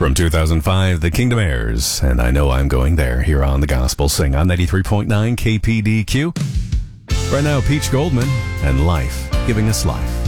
From 2005, The Kingdom Heirs, and I Know I'm Going There, here on The Gospel Sing on 93.9 KPDQ. Right now, Peach Goldman and Life, Giving Us Life.